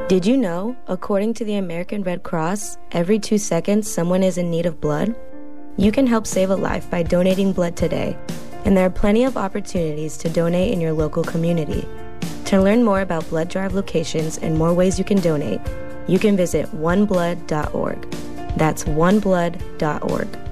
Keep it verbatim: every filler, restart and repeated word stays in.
Did you know, according to the American Red Cross, every two seconds someone is in need of blood? You can help save a life by donating blood today, and there are plenty of opportunities to donate in your local community. To learn more about blood drive locations and more ways you can donate, you can visit one blood dot org. That's one blood dot org.